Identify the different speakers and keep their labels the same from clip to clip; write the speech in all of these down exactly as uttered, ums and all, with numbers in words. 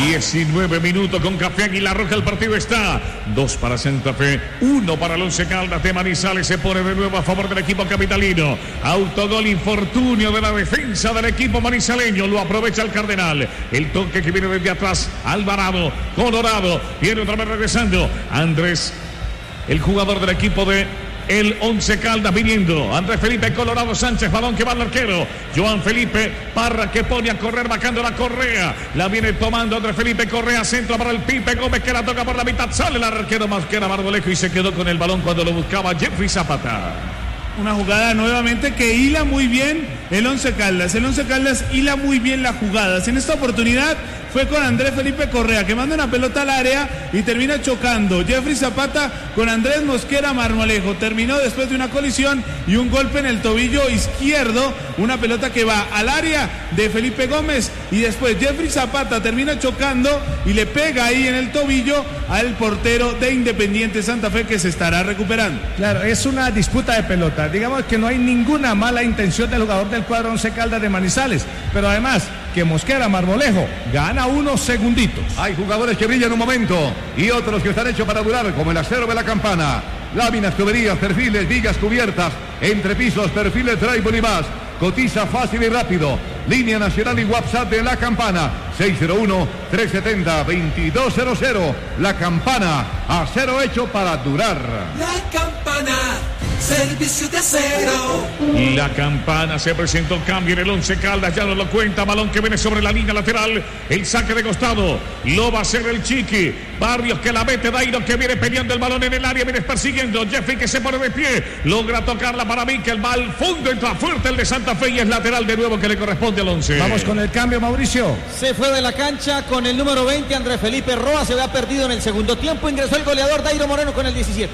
Speaker 1: diecinueve minutos con Café Águila Roja. El partido está dos para Santa Fe, uno para el Once Caldas de Manizales. Se pone de nuevo a favor del equipo capitalino. Autogol infortunio de la defensa del equipo manizaleño. Lo aprovecha el Cardenal. El toque que viene desde atrás. Alvarado, Colorado. Viene otra vez regresando. Andrés, el jugador del equipo de el Once Caldas viniendo. Andrés Felipe Colorado Sánchez, balón que va al arquero. Joan Felipe Parra que pone a correr, bajando la Correa. La viene tomando Andrés Felipe Correa, centro para el Pipe Gómez que la toca por la mitad. Sale el arquero más que era Marmolejo y se quedó con el balón cuando lo buscaba Jeffrey Zapata.
Speaker 2: Una jugada nuevamente que hila muy bien el Once Caldas. El Once Caldas hila muy bien las jugadas. En esta oportunidad fue con Andrés Felipe Correa que manda una pelota al área y termina chocando Jeffrey Zapata con Andrés Mosquera Marmolejo. Terminó después de una colisión y un golpe en el tobillo izquierdo. Una pelota que va al área de Felipe Gómez y después Jeffrey Zapata termina chocando y le pega ahí en el tobillo al portero de Independiente Santa Fe que se estará recuperando.
Speaker 3: Claro, es una disputa de pelota. Digamos que no hay ninguna mala intención del jugador del cuadro Once Caldas de Manizales, pero además que Mosquera Marmolejo gana unos segunditos.
Speaker 4: Hay jugadores que brillan un momento y otros que están hechos para durar, como el acero de la Campana. Láminas, tuberías, perfiles, vigas cubiertas, entrepisos, perfiles, drywall y más. Cotiza fácil y rápido. Línea nacional y WhatsApp de La Campana. seis cero uno, tres siete cero, dos dos cero cero. La Campana, acero hecho para durar.
Speaker 5: La Campana, servicio de acero.
Speaker 1: La Campana se presentó, cambio en el Once Caldas, ya nos lo cuenta, balón que viene sobre la línea lateral, el saque de costado, lo va a hacer el Chiqui, Barrios que la mete, Dairo que viene peleando el balón en el área, viene persiguiendo, Jeffrey que se pone de pie, logra tocarla para Mikel, va al fondo, entra fuerte el de Santa Fe y es lateral de nuevo que le corresponde al Once.
Speaker 3: Vamos con el cambio, Mauricio.
Speaker 6: Se fue de la cancha con el número veinte, Andrés Felipe Roa, se había perdido en el segundo tiempo, ingresó el goleador Dairo Moreno con el diecisiete.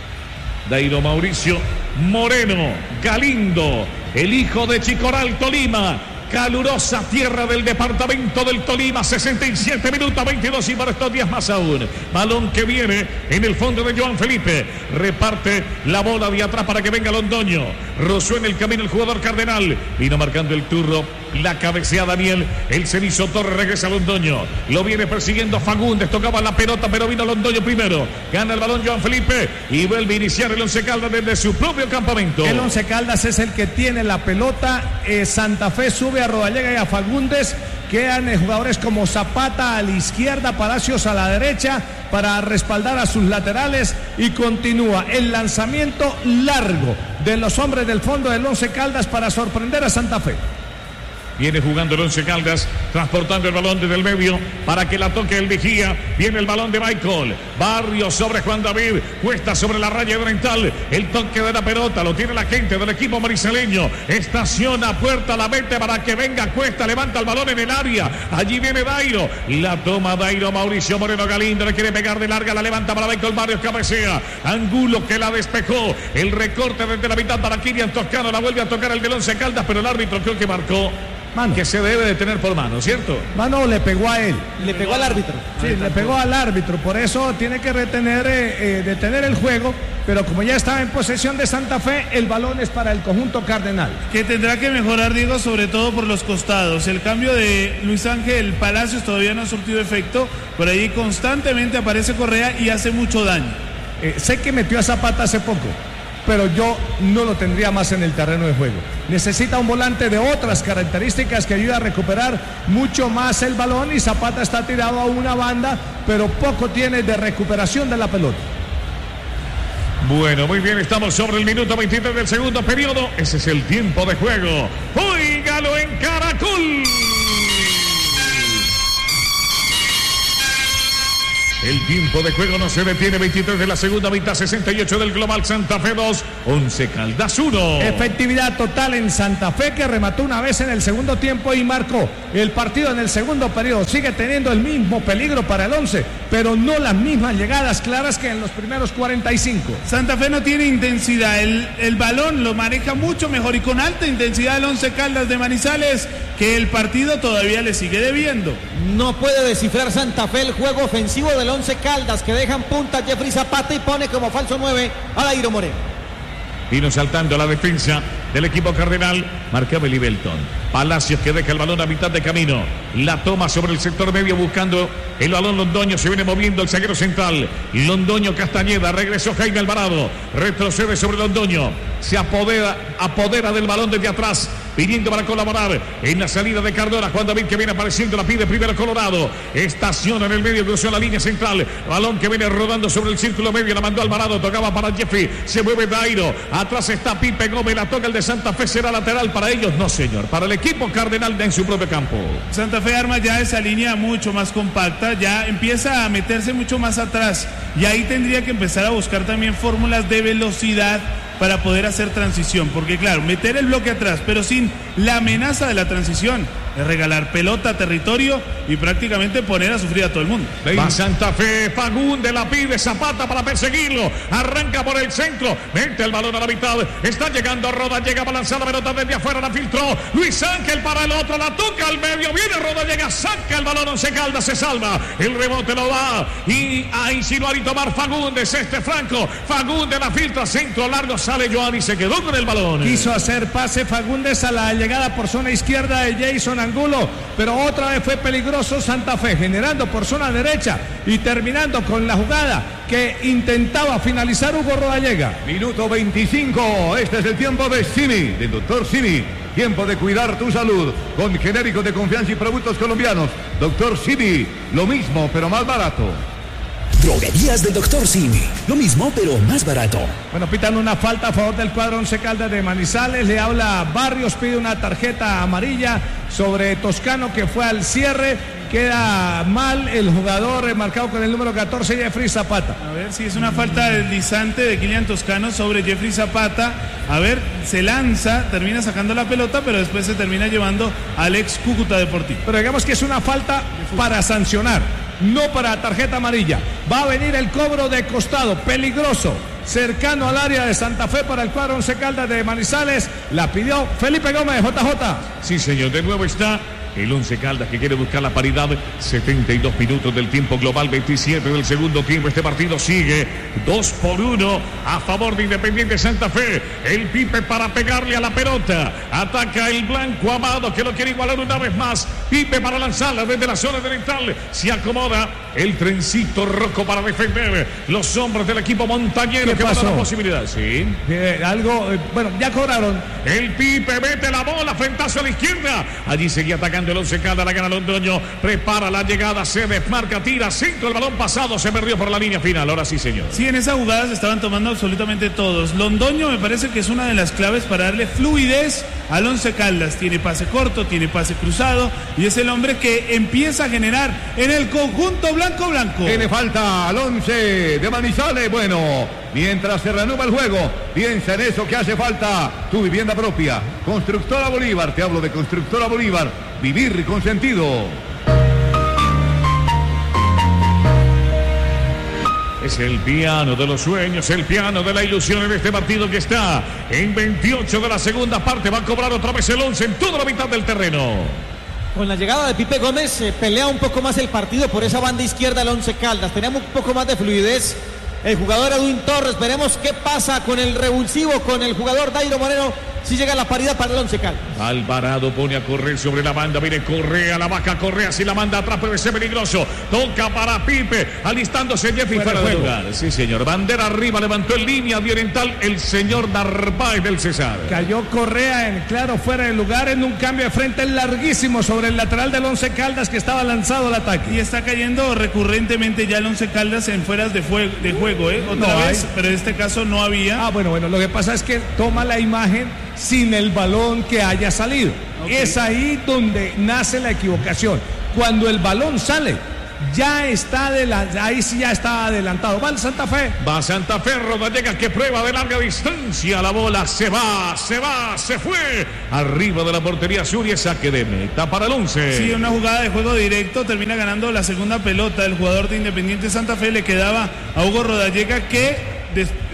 Speaker 1: Dairo Mauricio Moreno Galindo, el hijo de Chicoral, Tolima. Calurosa tierra del departamento del Tolima, sesenta y siete minutos, veintidós y para estos días más aún. Balón que viene en el fondo de Joan Felipe. Reparte la bola de atrás para que venga Londoño. Rozó en el camino el jugador Cardenal. Vino marcando el turno, la cabecea Daniel. El Cenizo Torres regresa a Londoño. Lo viene persiguiendo Fagundes. Tocaba la pelota, pero vino Londoño primero. Gana el balón Joan Felipe y vuelve a iniciar el Once Caldas desde su propio campamento.
Speaker 3: El Once Caldas es el que tiene la pelota. Eh, Santa Fe sube a Rodallega y a Fagundes. Quedan eh, jugadores como Zapata a la izquierda, Palacios a la derecha para respaldar a sus laterales y continúa el lanzamiento largo de los hombres del fondo del Once Caldas para sorprender a Santa Fe.
Speaker 1: Viene jugando el Once Caldas, transportando el balón desde el medio para que la toque el vigía. Viene el balón de Michael. Barrios sobre Juan David. Cuesta sobre la raya oriental. El toque de la pelota lo tiene la gente del equipo marisaleño. Estaciona puerta, la mete para que venga Cuesta. Levanta el balón en el área. Allí viene Dairo. La toma Dairo. Mauricio Moreno Galindo le quiere pegar de larga. La levanta para Michael Barrios. Cabecea. Angulo que la despejó. El recorte desde la mitad para Kirian Toscano. La vuelve a tocar el del Once Caldas, pero el árbitro creo que marcó. Mano. Que se debe de tener por mano, ¿cierto?
Speaker 3: Mano le pegó a él.
Speaker 6: Le pegó al árbitro.
Speaker 3: Sí, le pegó al árbitro. Por eso tiene que retener, eh, eh, detener el juego. Pero como ya estaba en posesión de Santa Fe, el balón es para el conjunto cardenal.
Speaker 2: Que tendrá que mejorar, Diego, sobre todo por los costados. El cambio de Luis Ángel Palacios todavía no ha surtido efecto. Por ahí constantemente aparece Correa y hace mucho daño.
Speaker 3: Eh, sé que metió a Zapata hace poco, pero yo no lo tendría más en el terreno de juego. Necesita un volante de otras características que ayude a recuperar mucho más el balón y Zapata está tirado a una banda, pero poco tiene de recuperación de la pelota.
Speaker 1: Bueno, muy bien, estamos sobre el minuto veintitrés del segundo periodo. Ese es el tiempo de juego. ¡Óigalo en Caracol! El tiempo de juego no se detiene, veintitrés de la segunda mitad, sesenta y ocho del global. Santa Fe dos, Once Caldas uno.
Speaker 3: Efectividad total en Santa Fe, que remató una vez en el segundo tiempo y marcó. El partido en el segundo periodo sigue teniendo el mismo peligro para el Once, pero no las mismas llegadas claras que en los primeros cuarenta y cinco.
Speaker 2: Santa Fe no tiene intensidad, el, el balón lo maneja mucho mejor y con alta intensidad el Once Caldas de Manizales, que el partido todavía le sigue debiendo.
Speaker 6: No puede descifrar Santa Fe el juego ofensivo del Once Caldas, que dejan punta Jeffrey Zapata y pone como falso nueve a Dairo Moreno.
Speaker 1: Vino saltando la defensa del equipo cardenal. Marcaba Libelton. Palacios que deja el balón a mitad de camino. La toma sobre el sector medio buscando el balón Londoño. Se viene moviendo el zaguero central. Londoño Castañeda. Regresó Jaime Alvarado. Retrocede sobre Londoño. Se apodera, apodera del balón desde atrás. Pidiendo para colaborar en la salida de Cardona. Juan David que viene apareciendo. La pide primero Colorado. Estaciona en el medio. Cruzó la línea central. Balón que viene rodando sobre el círculo medio. La mandó Alvarado. Tocaba para Jeffrey. Se mueve Dairo. Atrás está Pipe Gómez. La toca el de Santa Fe. ¿Será lateral para ellos? No, señor. Para el equipo cardenal en su propio campo.
Speaker 2: Santa Fe arma ya esa línea mucho más compacta. Ya empieza a meterse mucho más atrás. Y ahí tendría que empezar a buscar también fórmulas de velocidad para poder hacer transición, porque claro, meter el bloque atrás, pero sin la amenaza de la transición, es regalar pelota, territorio y prácticamente poner a sufrir a todo el mundo.
Speaker 1: Va Santa Fe, Fagundes la pide, Zapata para perseguirlo, arranca por el centro, mete el balón a la mitad, está llegando Roda, llega a balanzar la pelota desde afuera, la filtró, Luis Ángel para el otro, la toca al medio, viene Roda, llega, saca el balón, Once Caldas se salva, el rebote lo va y a insinuar y tomar Fagundes, este Franco, Fagundes la filtra, centro largo, sale Joan y se quedó con el balón.
Speaker 3: Quiso hacer pase Fagundes a la llegada por zona izquierda de Jason Angulo, pero otra vez fue peligroso Santa Fe, generando por zona derecha y terminando con la jugada que intentaba finalizar Hugo Rodallega.
Speaker 4: Minuto veinticinco, este es el tiempo de Simi, del doctor Simi. Tiempo de cuidar tu salud con genéricos de confianza y productos colombianos. Doctor Simi, lo mismo pero más barato.
Speaker 7: Droguerías del doctor Simi, lo mismo pero más barato.
Speaker 3: Bueno, pitan una falta a favor del cuadro Once Caldas de Manizales, le habla Barrios, pide una tarjeta amarilla sobre Toscano que fue al cierre, queda mal el jugador marcado con el número catorce, Jeffrey Zapata.
Speaker 2: A ver si es una falta deslizante de Kylian Toscano sobre Jeffrey Zapata, a ver, se lanza, termina sacando la pelota, pero después se termina llevando al ex Cúcuta Deportivo.
Speaker 3: Pero digamos que es una falta para sancionar, no para tarjeta amarilla. Va a venir el cobro de costado, peligroso, cercano al área de Santa Fe para el cuadro Once Caldas de Manizales. La pidió Felipe Gómez, J J.
Speaker 1: Sí, señor, de nuevo está el Once Caldas que quiere buscar la paridad. setenta y dos minutos del tiempo global, veintisiete del segundo tiempo. Este partido sigue dos por uno a favor de Independiente Santa Fe. El Pipe para pegarle a la pelota. Ataca el blanco Amado que lo quiere igualar una vez más. Pipe para lanzarla desde la zona oriental. Se acomoda el trencito Rocco para defender. Los hombres del equipo montañero que van a la posibilidad. Sí.
Speaker 3: Eh, algo, eh, bueno, ya cobraron.
Speaker 1: El Pipe mete la bola, frentazo a la izquierda. Allí seguía atacando el Once Caldas, la gana Londoño, prepara la llegada, se desmarca, tira, centro, el balón pasado, se perdió por la línea final, ahora sí, señor.
Speaker 2: Sí, en esa jugada se estaban tomando absolutamente todos. Londoño me parece que es una de las claves para darle fluidez al Once Caldas. Tiene pase corto, tiene pase cruzado y es el hombre que empieza a generar en el conjunto blanco-blanco.
Speaker 4: Tiene falta al Once de Manizales, bueno, mientras se reanuda el juego, piensa en eso que hace falta, tu vivienda propia. Constructora Bolívar, te hablo de Constructora Bolívar, vivir con sentido.
Speaker 1: Es el piano de los sueños, el piano de la ilusión en este partido que está en veintiocho de la segunda parte. Va a cobrar otra vez el Once en toda la mitad del terreno.
Speaker 6: Con la llegada de Pipe Gómez eh, pelea un poco más el partido por esa banda izquierda el Once Caldas. Tenemos un poco más de fluidez. El jugador Edwin Torres, veremos qué pasa con el revulsivo, con el jugador Dairo Moreno, si llega la paridad para el Once Caldas.
Speaker 1: Alvarado pone a correr sobre la banda, viene Correa, la baja Correa, si la manda atrás puede ser peligroso. Toca para Pipe, alistándose Jeffrey fuera, fuera de lugar. Sí, señor, bandera arriba, levantó en línea de oriental el señor Narváez del Cesar.
Speaker 3: Cayó Correa en claro fuera de lugar en un cambio de frente larguísimo sobre el lateral del Once Caldas que estaba lanzado al ataque.
Speaker 2: Y está cayendo recurrentemente ya el Once Caldas en fueras de, fue de juego, ¿eh? Otra no vez, hay. Pero en este caso no había.
Speaker 3: Ah, bueno, bueno, lo que pasa es que toma la imagen sin el balón que haya salido. Okay. Es ahí donde nace la equivocación. Cuando el balón sale, ya está adelantado, ahí sí ya está adelantado. Va el Santa Fe.
Speaker 1: Va Santa Fe, Rodallega que prueba de larga distancia. La bola se va, se va, se fue. Arriba de la portería sur y saque de meta para el Once.
Speaker 2: Sí, una jugada de juego directo. Termina ganando la segunda pelota. El jugador de Independiente Santa Fe le quedaba a Hugo Rodallega que des-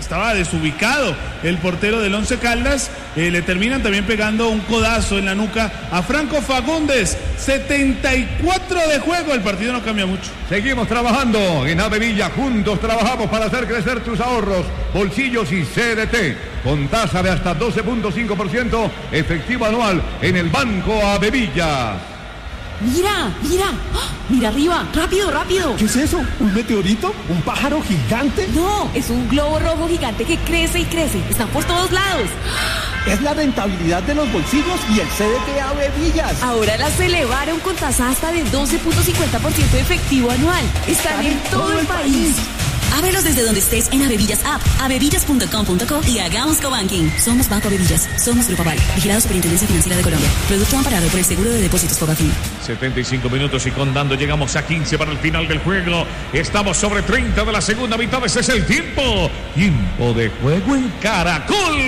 Speaker 2: estaba desubicado el portero del Once Caldas. Eh, le terminan también pegando un codazo en la nuca a Franco Fagundes. setenta y cuatro de juego, el partido no cambia mucho.
Speaker 4: Seguimos trabajando en Avevilla, juntos trabajamos para hacer crecer tus ahorros, bolsillos y C D T, con tasa de hasta doce punto cinco por ciento efectivo anual en el Banco Avevilla.
Speaker 8: Mira, mira, ¡oh! Mira arriba, rápido, rápido.
Speaker 7: ¿Qué es eso? ¿Un meteorito? ¿Un pájaro gigante?
Speaker 8: No, es un globo rojo gigante que crece y crece. Está por todos lados.
Speaker 7: Es la rentabilidad de los bolsillos y el C D T Avevillas.
Speaker 8: Ahora las elevaron con tasa hasta de doce punto cincuenta por ciento de efectivo anual. Están en todo el país.
Speaker 9: Ábrelos desde donde estés en Avevillas App, avevillas punto com punto co y hagamos cobanking. Somos Banco Avevillas, somos Grupo Aval, vigilado Superintendencia Financiera de Colombia. Producto amparado por el Seguro de Depósitos Cobafin.
Speaker 1: setenta y cinco minutos y contando, llegamos a quince para el final del juego. Estamos sobre treinta de la segunda mitad, ese es el tiempo. Tiempo de juego en Caracol.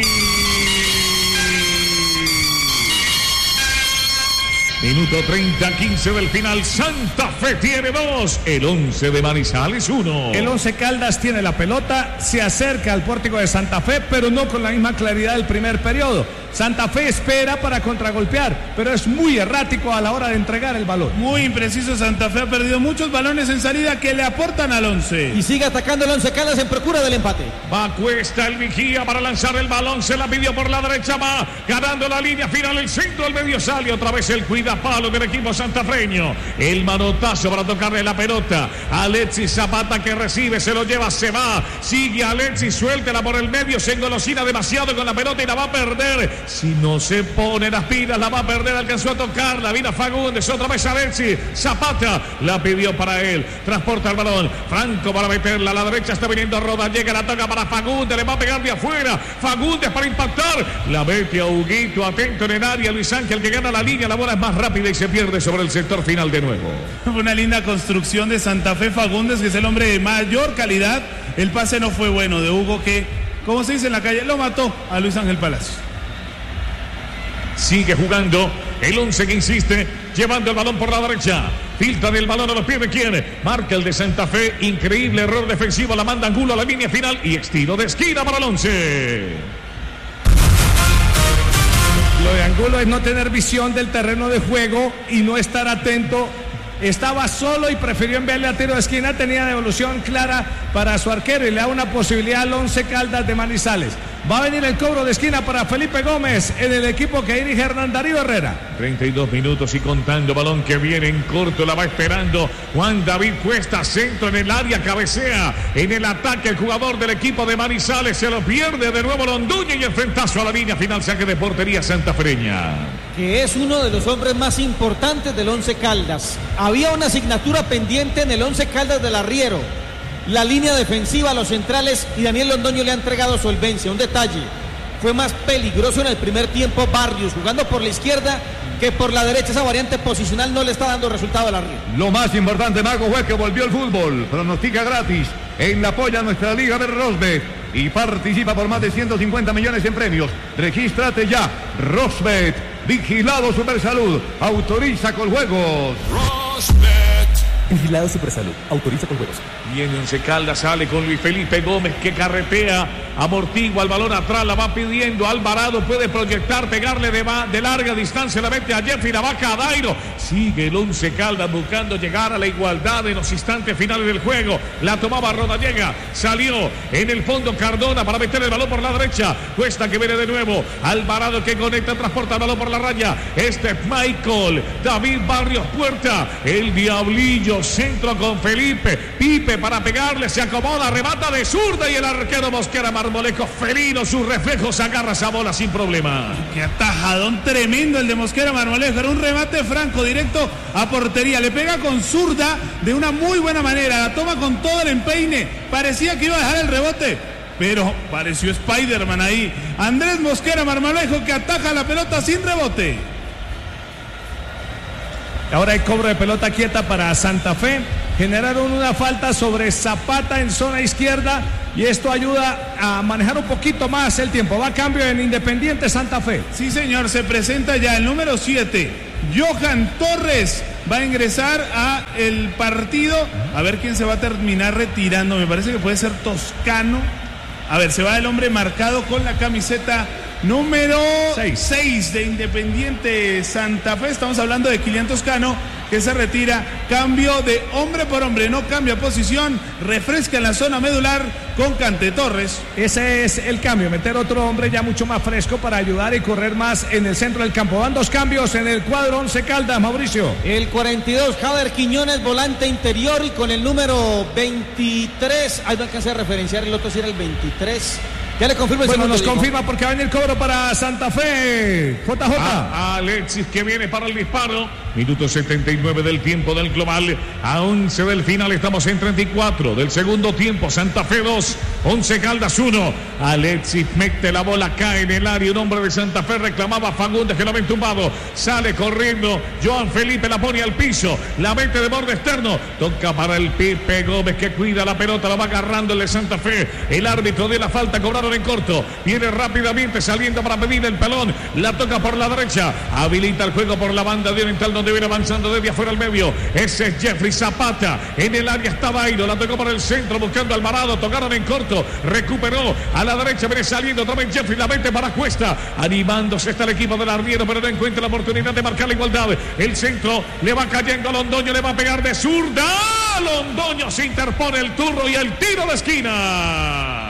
Speaker 1: Minuto treinta, quince del final. Santa Fe tiene dos. El Once de Manizales uno.
Speaker 3: El Once Caldas tiene la pelota, se acerca al pórtico de Santa Fe, pero no con la misma claridad del primer periodo. Santa Fe espera para contragolpear, pero es muy errático a la hora de entregar el balón.
Speaker 2: Muy impreciso, Santa Fe ha perdido muchos balones en salida que le aportan al Once.
Speaker 6: Y sigue atacando el Once Caldas en procura del empate.
Speaker 1: Va Cuesta, el vigía para lanzar el balón, se la pidió por la derecha, va ganando la línea final, el centro, el medio sale, otra vez el cuidapalo del equipo santafreño. El manotazo para tocarle la pelota. Alexis Zapata que recibe, se lo lleva, se va, sigue Alexis, suéltela por el medio, se engolosina demasiado con la pelota y la va a perder. Si no se pone las pilas, la va a perder. Alcanzó a tocarla, vino Fagundes, otra vez Alexis Zapata, la pidió para él, transporta el balón, Franco para meterla a la derecha, está viniendo Roda, llega, la toca para Fagundes, le va a pegar de afuera, Fagundes para impactar, la mete a Huguito, atento en el área, Luis Ángel que gana la línea, la bola es más rápida y se pierde sobre el sector final de nuevo.
Speaker 2: Una linda construcción de Santa Fe. Fagundes, que es el hombre de mayor calidad. El pase no fue bueno de Hugo, que, como se dice en la calle, lo mató a Luis Ángel Palacios.
Speaker 1: Sigue jugando el Once que insiste, llevando el balón por la derecha. Filtra del balón a los pies de quien marca el de Santa Fe. Increíble error defensivo, la manda Angulo a la línea final y estilo de esquina para el Once.
Speaker 3: Lo de Angulo es no tener visión del terreno de juego y no estar atento. Estaba solo y prefirió enviarle a tiro de esquina. Tenía devolución clara para su arquero y le da una posibilidad al Once Caldas de Manizales. Va a venir el cobro de esquina para Felipe Gómez en el equipo que dirige Hernán Darío Herrera.
Speaker 1: treinta y dos minutos y contando, balón que viene en corto, la va esperando Juan David Cuesta, centro en el área, cabecea en el ataque el jugador del equipo de Manizales, se lo pierde de nuevo Londuña y el frentazo a la línea final, saque de portería santafreña.
Speaker 6: Que es uno de los hombres más importantes del Once Caldas. Había una asignatura pendiente en el Once Caldas del Arriero. La línea defensiva, los centrales y Daniel Londoño le ha entregado solvencia. Un detalle, fue más peligroso en el primer tiempo Barrios, jugando por la izquierda que por la derecha. Esa variante posicional no le está dando resultado al Arriero.
Speaker 4: Lo más importante, Mago, fue que volvió el fútbol. Pronostica gratis en la apoya nuestra Liga de Rosbet y participa por más de ciento cincuenta millones en premios. Regístrate ya. Rosbet, vigilado Supersalud, autoriza con juegos.
Speaker 7: Rosbet. Vigilado Supersalud, autoriza con juegos.
Speaker 1: Viene Once Caldas, sale con Luis Felipe Gómez que carretea, amortigua el balón atrás, la va pidiendo Alvarado, puede proyectar, pegarle de, va, de larga distancia, la mete a Jeffrey, la vaca a Dairo. Sigue el Once Caldas buscando llegar a la igualdad en los instantes finales del juego. La tomaba Rodallega, salió en el fondo Cardona para meter el balón por la derecha. Cuesta que viene de nuevo, Alvarado que conecta, transporta el balón por la raya. Este es Michael, David Barrios Puerta, el Diablillo, centro con Felipe, Pipe para pegarle, se acomoda, arrebata de zurda y el arquero Mosquera Marmolejo, felino, sus reflejos, agarra esa bola sin problema.
Speaker 2: Qué atajadón tremendo el de Mosquera Marmolejo, era un remate franco directo a portería, le pega con zurda de una muy buena manera, la toma con todo el empeine, parecía que iba a dejar el rebote, pero pareció Spider-Man ahí. Andrés Mosquera Marmolejo que ataja la pelota sin rebote.
Speaker 3: Ahora hay cobro de pelota quieta para Santa Fe. Generaron una falta sobre Zapata en zona izquierda y esto ayuda a manejar un poquito más el tiempo. Va a cambio en Independiente Santa Fe.
Speaker 2: Sí, señor, se presenta ya el número siete. Johan Torres va a ingresar a el partido. A ver quién se va a terminar retirando. Me parece que puede ser Toscano. A ver, se va el hombre marcado con la camiseta número seis de Independiente Santa Fe. Estamos hablando de Kylian Toscano, que se retira. Cambio de hombre por hombre, no cambia posición, refresca en la zona medular con Cante Torres.
Speaker 3: Ese es el cambio, meter otro hombre ya mucho más fresco para ayudar y correr más en el centro del campo. Van dos cambios en el cuadro Once Caldas, Mauricio.
Speaker 6: El cuarenta y dos, Javier Quiñones, volante interior, y con el número veintitrés, ahí no alcancé a referenciar el otro, si era el veintitrés. Ya le confirmo el
Speaker 3: Bueno,
Speaker 6: segundo,
Speaker 3: nos
Speaker 6: digo.
Speaker 3: confirma porque va en el cobro para Santa Fe. J J.
Speaker 1: A Alexis, que viene para el disparo. Minuto setenta y nueve del tiempo del global. A once del final, estamos en treinta y cuatro del segundo tiempo. Santa Fe dos, Once Caldas uno. Alexis mete la bola, cae en el área. Un hombre de Santa Fe reclamaba a Fagundes, que lo ven tumbado. Sale corriendo. Joan Felipe la pone al piso. La mete de borde externo. Toca para el Pipe Gómez, que cuida la pelota. La va agarrando el de Santa Fe. El árbitro de la falta cobraron en corto. Viene rápidamente saliendo para pedir el pelón. La toca por la derecha. Habilita el juego por la banda de oriental, donde viene avanzando desde afuera al medio. Ese es Jeffrey Zapata. En el área está Bairo. La tocó por el centro buscando a Alvarado. Tocaron en corto. Recuperó a la derecha. Viene saliendo otra vez Jeffrey. La mete para Cuesta. Animándose está el equipo del Arriero, pero no encuentra la oportunidad de marcar la igualdad. El centro le va cayendo a Londoño. Le va a pegar de zurda. Londoño se interpone el turno y el tiro de esquina.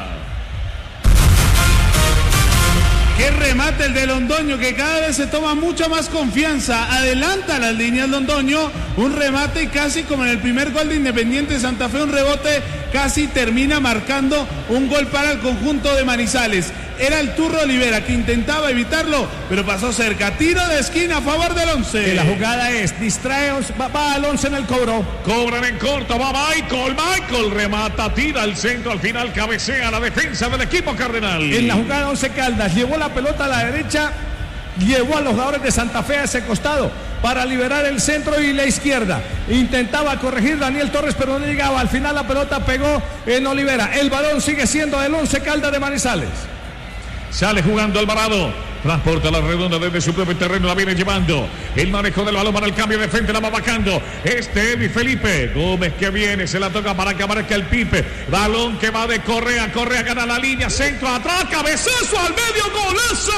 Speaker 2: Qué remate el de Londoño, que cada vez se toma mucha más confianza. Adelanta las líneas Londoño. Un remate y casi como en el primer gol de Independiente Santa Fe, un rebote, casi termina marcando un gol para el conjunto de Manizales. Era el Turro Olivera que intentaba evitarlo, pero pasó cerca. Tiro de esquina a favor del Once.
Speaker 3: Y la jugada es, distrae, va, va al Once en el cobro.
Speaker 1: Cobran en corto, va Michael, Michael remata, tira al centro, al final cabecea la defensa del equipo cardenal.
Speaker 3: En la jugada Once Caldas, llevó la pelota a la derecha, llevó a los jugadores de Santa Fe a ese costado para liberar el centro y la izquierda. Intentaba corregir Daniel Torres, pero no llegaba. Al final la pelota pegó en Olivera. El balón sigue siendo del Once Caldas de Manizales.
Speaker 1: Sale jugando Alvarado. Transporta la redonda desde su propio terreno. La viene llevando. El manejo del balón para el cambio de frente. La va bajando. Este Eddie Felipe Gómez, que viene. Se la toca para que aparezca el Pipe. Balón que va de Correa. Correa gana la línea. Centro atrás. Cabezazo al medio. ¡Golazo!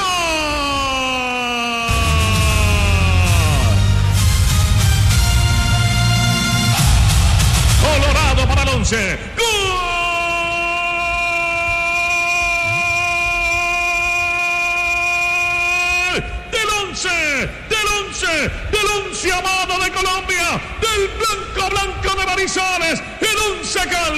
Speaker 1: Colorado para el Once. ¡Gol! Del once, del once amado de Colombia, del blanco blanco de Manizales, el Once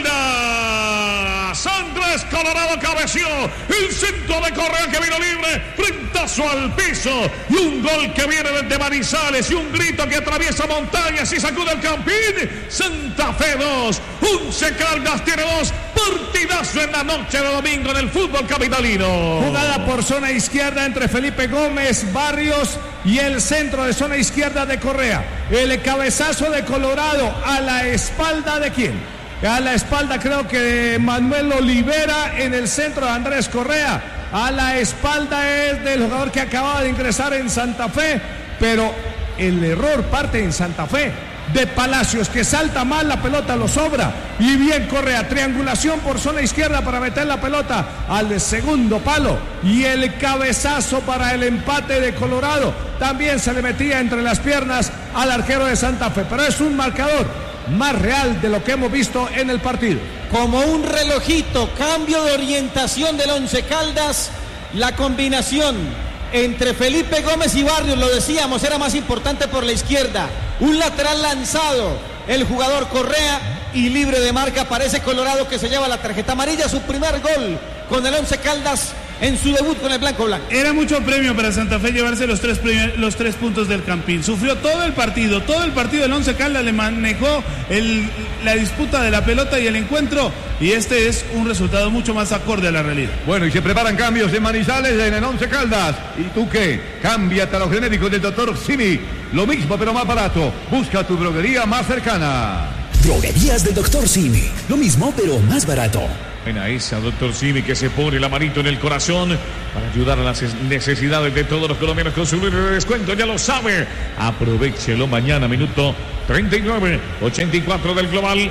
Speaker 1: Caldas. Andrés Colorado cabeció, el centro de Correa que vino libre, frentazo al piso, y un gol que viene desde Manizales, y un grito que atraviesa montañas y sacude el Campín. Santa Fe dos, Once Caldas tiene dos. Partidazo en la noche de domingo en el fútbol capitalino.
Speaker 3: Jugada por zona izquierda entre Felipe Gómez, Barrios y el centro de zona izquierda de Correa. El cabezazo de Colorado a la espalda de quién? A la espalda creo que de Manuel Olivera, en el centro de Andrés Correa. A la espalda es del jugador que acababa de ingresar en Santa Fe, pero el error parte en Santa Fe. De Palacios, que salta mal, la pelota lo sobra. Y bien Correa, triangulación por zona izquierda para meter la pelota al segundo palo. Y el cabezazo para el empate de Colorado. También se le metía entre las piernas al arquero de Santa Fe. Pero es un marcador más real de lo que hemos visto en el partido.
Speaker 6: Como un relojito, cambio de orientación del Once Caldas. La combinación entre Felipe Gómez y Barrios, lo decíamos, era más importante por la izquierda. Un lateral lanzado, el jugador Correa, y libre de marca aparece Colorado, que se lleva la tarjeta amarilla, su primer gol con el Once Caldas en su debut con el blanco blanco.
Speaker 2: Era mucho premio para Santa Fe llevarse los tres, premios, los tres puntos del Campín. Sufrió todo el partido, todo el partido el Once Caldas le manejó el, la disputa de la pelota y el encuentro, y este es un resultado mucho más acorde a la realidad.
Speaker 4: Bueno, y se preparan cambios en Manizales en el Once Caldas. ¿Y tú qué? Cámbiate a los genéricos del doctor Simi. Lo mismo pero más barato. Busca tu droguería más cercana.
Speaker 10: Droguerías del doctor Simi. Lo mismo pero más barato.
Speaker 1: Buena esa, doctor Simi, que se pone la manito en el corazón para ayudar a las necesidades de todos los colombianos con su libre de descuento. Ya lo sabe. Aprovechelo mañana, minuto treinta y nueve, ochenta y cuatro del global.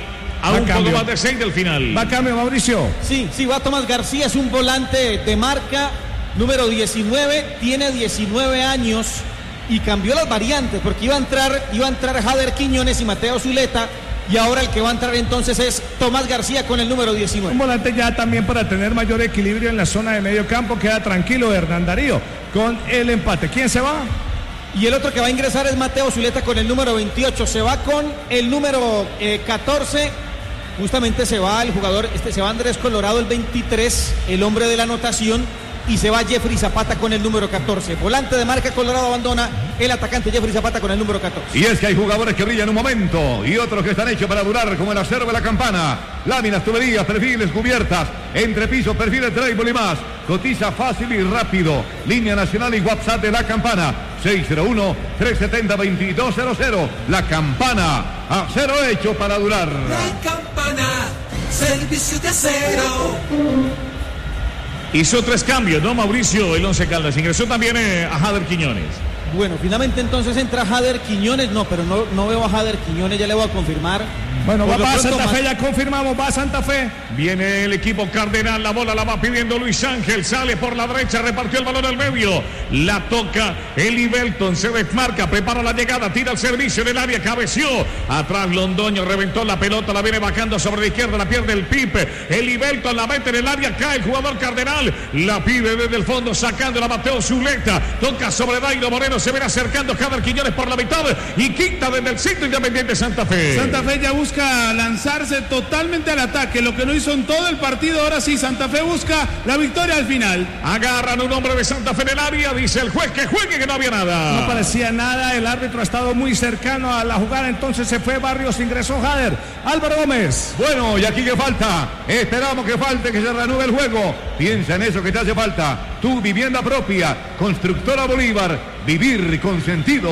Speaker 1: A un poco más de seis del final.
Speaker 3: Va a cambio, Mauricio.
Speaker 6: Sí, sí, va Tomás García, es un volante de marca, número diecinueve, tiene diecinueve años y cambió las variantes porque iba a entrar, iba a entrar Jader Quiñones y Mateo Zuleta. Y ahora el que va a entrar entonces es Tomás García con el número diecinueve.
Speaker 3: Un volante ya también para tener mayor equilibrio en la zona de medio campo. Queda tranquilo Hernán Darío con el empate. ¿Quién se va?
Speaker 6: Y el otro que va a ingresar es Mateo Zuleta con el número veintiocho. Se va con el número eh, catorce. Justamente se va el jugador, este se va Andrés Colorado, el veintitrés, el hombre de la anotación. Y se va Jeffrey Zapata con el número catorce. Volante de marca Colorado abandona el atacante Jeffrey Zapata con el número catorce.
Speaker 4: Y es que hay jugadores que brillan un momento y otros que están hechos para durar, como el acero de la campana. Láminas, tuberías, perfiles, cubiertas, entrepisos, perfiles, trébol y más. Cotiza fácil y rápido. Línea nacional y WhatsApp de la campana. seis cero uno, tres siete cero, dos dos cero cero. La campana. Acero hecho para durar.
Speaker 5: La campana. Servicio de acero.
Speaker 1: Hizo tres cambios, ¿no, Mauricio? El Once Caldas. Ingresó también eh, a Jader Quiñones.
Speaker 6: Bueno, finalmente entonces entra Jader Quiñones. No, pero no, no veo a Jader Quiñones, ya le voy a confirmar.
Speaker 3: Bueno, va, va a
Speaker 6: pronto,
Speaker 3: Santa
Speaker 6: más...
Speaker 3: Fe, ya confirmamos, va a Santa Fe.
Speaker 1: Viene el equipo cardenal, la bola la va pidiendo Luis Ángel, sale por la derecha, repartió el balón al medio, la toca Eli Belton, se desmarca, prepara la llegada, tira el servicio en el área, cabeció, atrás Londoño, reventó la pelota, la viene bajando sobre la izquierda, la pierde el Pipe, Eli Belton la mete en el área, cae el jugador cardenal, la pide desde el fondo, sacando la Mateo Zuleta, toca sobre Dairo Moreno, se viene acercando Jader Quiñones por la mitad y quita desde el centro Independiente Santa Fe.
Speaker 2: Santa Fe ya busca lanzarse totalmente al ataque, lo que no hizo en todo el partido. Ahora sí, Santa Fe busca la victoria al final.
Speaker 1: Agarran un hombre de Santa Fe en el área, dice el juez que juegue, que no había nada.
Speaker 3: No parecía nada, el árbitro ha estado muy cercano a la jugada, entonces se fue Barrios, ingresó Jader. Álvaro Gómez.
Speaker 4: Bueno, y aquí que falta, esperamos que falte, que se reanude el juego. Piensa en eso que te hace falta. Tu vivienda propia, Constructora Bolívar, vivir con sentido.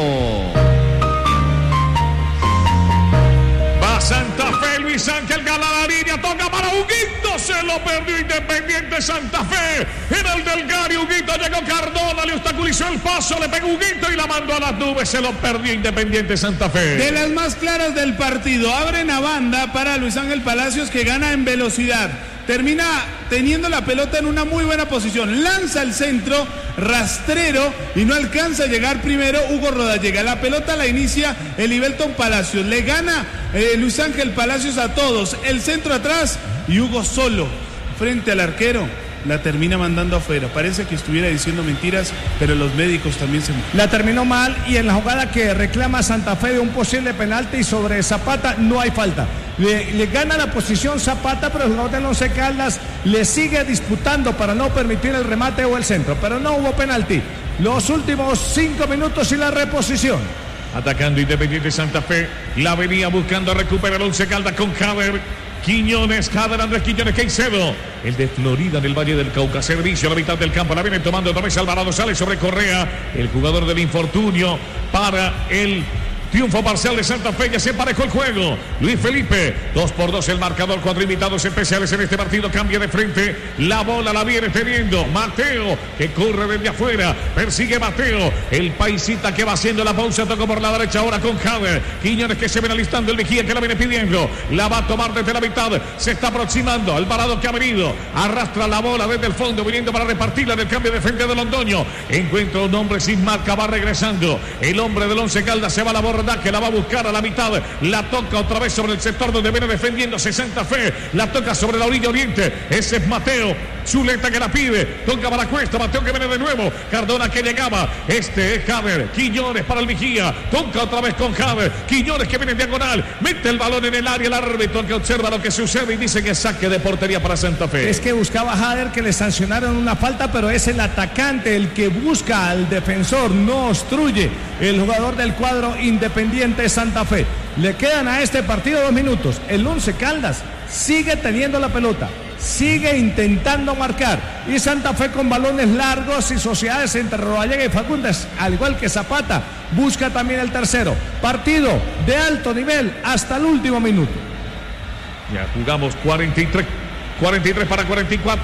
Speaker 1: Santa Fe, Luis Ángel gana la línea, toca para Huguito, se lo perdió Independiente Santa Fe, en el Delgari, Huguito llegó Cardona, le obstaculizó el paso, le pegó Huguito y la mandó a las nubes, se lo perdió Independiente Santa Fe.
Speaker 2: De las más claras del partido, abren a banda para Luis Ángel Palacios, que gana en velocidad. Termina teniendo la pelota en una muy buena posición, lanza el centro, rastrero, y no alcanza a llegar primero Hugo Rodallega. La pelota la inicia Elibelton Palacios, le gana eh, Luis Ángel Palacios a todos, el centro atrás y Hugo solo frente al arquero. La termina mandando afuera. Parece que estuviera diciendo mentiras, pero los médicos también se...
Speaker 3: La terminó mal y en la jugada que reclama Santa Fe de un posible penalti sobre Zapata no hay falta. Le, le gana la posición Zapata, pero el jugador del Once Caldas le sigue disputando para no permitir el remate o el centro, pero no hubo penalti. Los últimos cinco minutos y la reposición.
Speaker 1: Atacando Independiente Santa Fe, la venía buscando recuperar el Once Caldas con Jader Quiñones, Jader Andrés Quiñones, Caicedo, el de Florida en el Valle del Cauca, servicio a la mitad del campo, la viene tomando otra vez Alvarado, sale sobre Correa, el jugador del infortunio para el triunfo parcial de Santa Fe, ya se emparejó el juego. Luis Felipe, dos por dos el marcador, cuatro invitados especiales en este partido, cambia de frente, la bola la viene teniendo Mateo, que corre desde afuera, persigue Mateo, el paisita que va haciendo la pausa, tocó por la derecha ahora con Jader, Quiñones que se viene alistando, el vigía que la viene pidiendo, la va a tomar desde la mitad, se está aproximando, Alvarado que ha venido, arrastra la bola desde el fondo, viniendo para repartirla en el cambio de frente de Londoño, encuentra un hombre sin marca, va regresando, el hombre del Once Caldas se va a la borda, que la va a buscar a la mitad, la toca otra vez sobre el sector donde viene defendiéndose Santa Fe, la toca sobre la orilla oriente, ese es Mateo Zuleta que la pide, toca para la cuesta, Mateo que viene de nuevo, Cardona que llegaba, este es Jader, Quiñones para el vigía, toca otra vez con Jader, Quiñones que viene en diagonal, mete el balón en el área, el árbitro que observa lo que sucede y dice que saque de portería para Santa Fe.
Speaker 3: Es que buscaba Jader que le sancionaron una falta, pero es el atacante el que busca al defensor, no obstruye el jugador del cuadro Independiente Santa Fe. Le quedan a este partido dos minutos, el Once Caldas sigue teniendo la pelota, sigue intentando marcar y Santa Fe con balones largos y sociedades entre Rodallega y Fagundes, al igual que Zapata, busca también el tercero. Partido de alto nivel hasta el último minuto.
Speaker 1: Ya jugamos cuarenta y tres, cuarenta y tres para cuarenta y cuatro.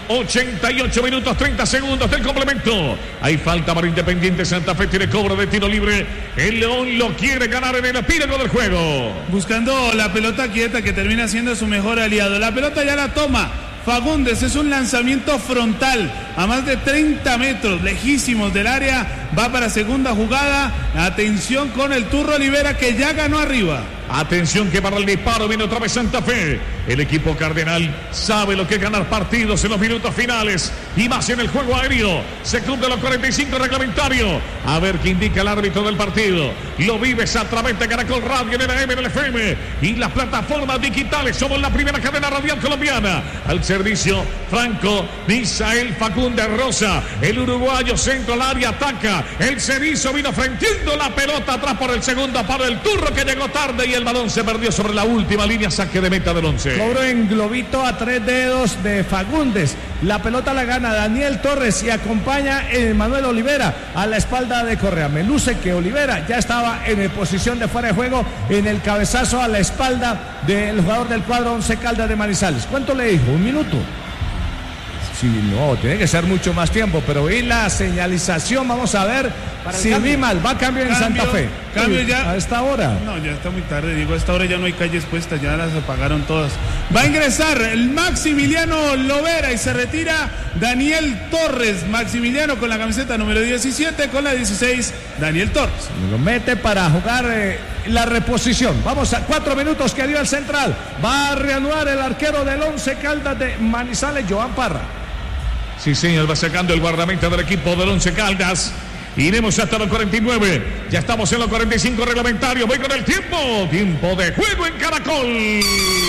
Speaker 1: ochenta y ocho minutos, treinta segundos del complemento. Hay falta para Independiente Santa Fe, tiene cobro de tiro libre. El León lo quiere ganar en el epílogo del juego.
Speaker 2: Buscando la pelota quieta que termina siendo su mejor aliado. La pelota ya la toma Fagundes, es un lanzamiento frontal a más de treinta metros, lejísimos del área. Va para segunda jugada. Atención con el Turro Olivera que ya ganó arriba.
Speaker 1: Atención que para el disparo viene otra vez Santa Fe. El equipo cardenal sabe lo que es ganar partidos en los minutos finales y más en el juego aéreo. Se cumplen los cuarenta y cinco reglamentarios. A ver qué indica el árbitro del partido. Lo vives a través de Caracol Radio en el A M, en el F M y las plataformas digitales. Somos la primera cadena radial colombiana. Al servicio Franco Misael Fagundes Rosa. El uruguayo centro al área, ataca. El Cerizo vino frenteando la pelota atrás por el segundo paro. El Turro que llegó tarde y el balón se perdió sobre la última línea. Saque de meta del once.
Speaker 3: Cobro en globito a tres dedos de Fagundes. La pelota la gana Daniel Torres y acompaña Manuel Olivera a la espalda de Correa. Me luce que Olivera ya estaba en posición de fuera de juego en el cabezazo a la espalda del jugador del cuadro Once Caldas de Manizales. ¿Cuánto le dijo? ¿Un minuto? Sí, no, tiene que ser mucho más tiempo, pero vi la señalización, vamos a ver si Rimal va a cambio en
Speaker 2: Cambio,
Speaker 3: Santa Fe.
Speaker 2: Cambio ya.
Speaker 3: A esta hora.
Speaker 2: No, ya está muy tarde, digo, a esta hora ya no hay calles puestas, ya las apagaron todas. Va a ingresar el Maximiliano Lovera y se retira Daniel Torres. Maximiliano con la camiseta número diecisiete, con la dieciséis, Daniel Torres.
Speaker 3: Lo mete para jugar eh, la reposición. Vamos a cuatro minutos que dio el central. Va a reanudar el arquero del Once Caldas de Manizales, Joan Parra.
Speaker 1: Sí, señor, va sacando el guardameta del equipo del Once Caldas. Iremos hasta los cuarenta y nueve. Ya estamos en los cuarenta y cinco reglamentarios. Voy con el tiempo. Tiempo de juego en Caracol.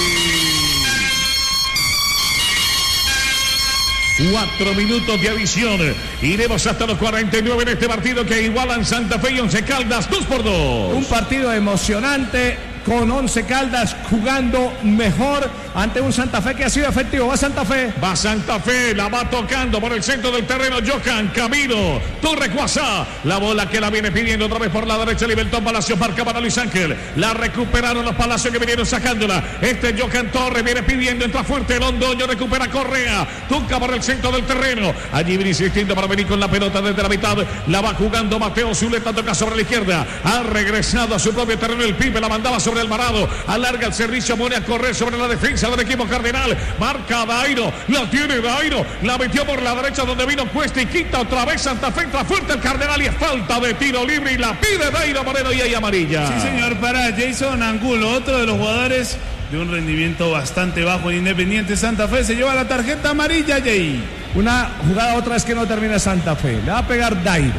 Speaker 1: Cuatro minutos de adición. Iremos hasta los cuarenta y nueve en este partido que igualan Santa Fe y Once Caldas dos por dos.
Speaker 3: Un partido emocionante con Once Caldas jugando mejor ante un Santa Fe que ha sido efectivo. Va Santa Fe.
Speaker 1: Va Santa Fe, la va tocando por el centro del terreno. Johan Camilo Torre Cuasá. La bola que la viene pidiendo otra vez por la derecha. Libertón Palacio marca para Luis Ángel. La recuperaron los Palacios que vinieron sacándola. Este Johan Torre viene pidiendo, entra fuerte el Londoño, recupera Correa. Toca por el centro del terreno. Allí viene insistiendo para venir con la pelota desde la mitad. La va jugando Mateo Zuleta, toca sobre la izquierda. Ha regresado a su propio terreno el Pipe. La mandaba sobre Alvarado, alarga el servicio, pone a correr sobre la defensa del equipo cardenal, marca Dairo, la tiene Dairo, la metió por la derecha donde vino Cuesta y quita otra vez Santa Fe, entra fuerte el cardenal y es falta de tiro libre y la pide Dairo Moreno y hay amarilla.
Speaker 2: Sí, señor, para Jason Angulo, otro de los jugadores de un rendimiento bastante bajo en Independiente Santa Fe, se lleva la tarjeta amarilla, Jay.
Speaker 3: Una jugada otra vez que no termina Santa Fe, le va a pegar Dairo,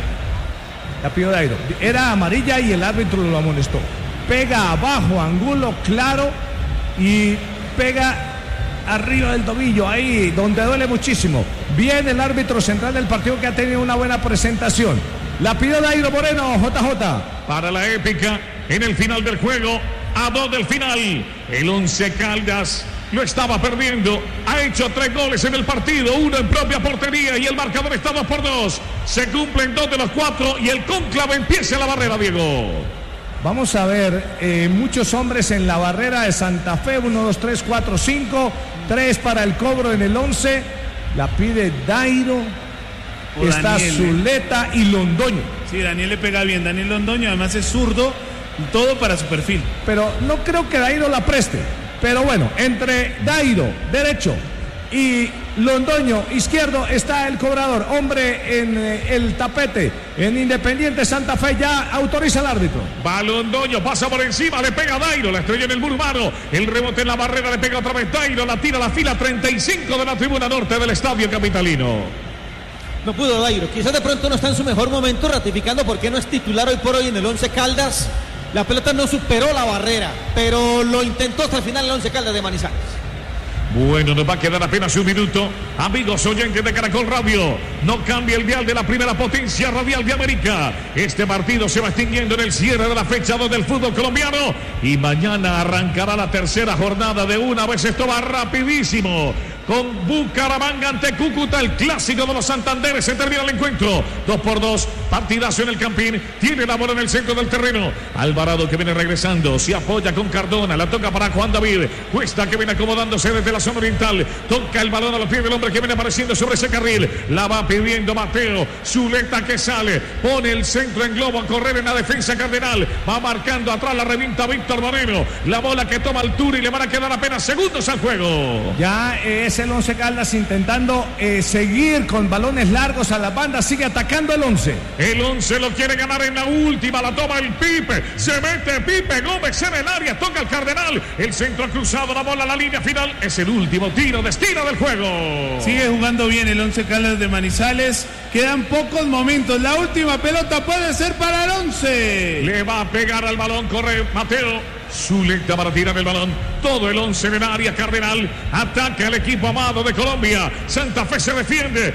Speaker 3: la pidió Dairo, era amarilla y el árbitro lo amonestó. Pega abajo Angulo, claro, y pega arriba del tobillo, ahí donde duele muchísimo. Viene el árbitro central del partido que ha tenido una buena presentación. La pidió Dairo Moreno, J J.
Speaker 1: Para la épica en el final del juego, a dos del final, el Once Caldas lo estaba perdiendo, ha hecho tres goles en el partido, uno en propia portería y el marcador está dos por dos. Se cumplen dos de los cuatro y el cónclave empieza en la barrera, Diego.
Speaker 3: Vamos a ver, eh, muchos hombres en la barrera de Santa Fe, uno, dos, tres, cuatro, cinco, tres para el cobro en el once, la pide Dairo, o está Daniel, Zuleta y Londoño.
Speaker 2: Sí, Daniel le pega bien, Daniel Londoño además es zurdo, todo para su perfil.
Speaker 3: Pero no creo que Dairo la preste, pero bueno, entre Dairo, derecho, y Londoño, izquierdo, está el cobrador, hombre en eh, el tapete, en Independiente Santa Fe, ya autoriza el árbitro.
Speaker 1: Va Londoño, pasa por encima, le pega a Dairo, la estrella en el muro humano, el rebote en la barrera, le pega otra vez Dairo, la tira a la fila treinta y cinco de la tribuna norte del estadio capitalino.
Speaker 6: No pudo Dairo, quizás de pronto no está en su mejor momento, ratificando por qué no es titular hoy por hoy en el Once Caldas. La pelota no superó la barrera, pero lo intentó hasta el final el Once Caldas de Manizales.
Speaker 1: Bueno, nos va a quedar apenas un minuto. Amigos oyentes de Caracol Radio, no cambie el dial de la primera potencia radial de América. Este partido se va extinguiendo en el cierre de la fecha dos del fútbol colombiano. Y mañana arrancará la tercera jornada de una vez. Esto va rapidísimo. con Bucaramanga ante Cúcuta, el clásico de los Santanderes. Se termina el encuentro, dos por dos, partidazo en el Campín. Tiene la bola en el centro del terreno. Alvarado que viene regresando, se apoya con Cardona, la toca para Juan David. Cuesta que viene acomodándose desde la zona oriental. Toca el balón a los pies del hombre que viene apareciendo sobre ese carril. La va pidiendo Mateo. Zuleta que sale, pone el centro en globo a correr en la defensa Cardenal. Va marcando atrás, la revienta Víctor Moreno. La bola que toma altura y le van a quedar apenas segundos al juego.
Speaker 3: Ya es el Once Caldas intentando eh, seguir con balones largos a la banda. Sigue atacando el Once.
Speaker 1: El Once lo quiere ganar en la última. La toma el Pipe. Se mete Pipe Gómez en el área. Toca el Cardenal. El centro ha cruzado la bola a la línea final. Es el último tiro de estira del juego.
Speaker 2: Sigue jugando bien el Once Caldas de Manizales. Quedan pocos momentos. La última pelota puede ser para el Once.
Speaker 1: Le va a pegar al balón. Corre Mateo. Zuleta para tirar el balón. Todo el once en el área Cardenal. Ataca el equipo amado de Colombia. Santa Fe se defiende.